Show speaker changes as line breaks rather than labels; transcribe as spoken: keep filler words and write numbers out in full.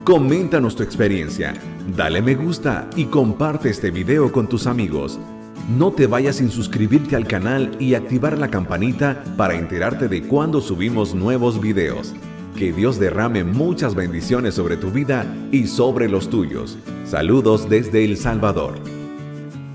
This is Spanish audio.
Coméntanos tu experiencia, dale me gusta y comparte este video con tus amigos. No te vayas sin suscribirte al canal y activar la campanita para enterarte de cuando subimos nuevos videos. Que Dios derrame muchas bendiciones sobre tu vida y sobre los tuyos. Saludos desde El Salvador.